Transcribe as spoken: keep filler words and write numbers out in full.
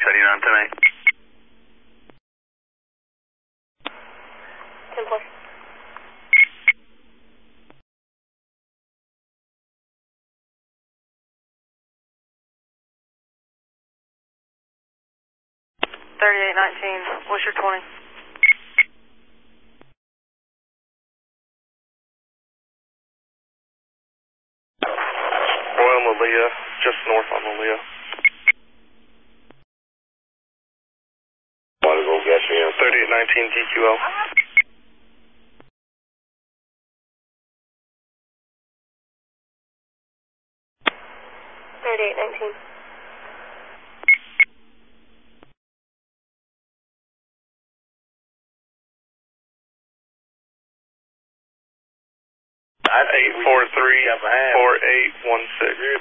seventy-nine ten eight. ten four. thirty-eight nineteen, what's your twenty? Royal Malia, just north on Malia. Want to go get you? thirty-eight nineteen D Q L. thirty-eight nineteen. eight four three, four eight one six.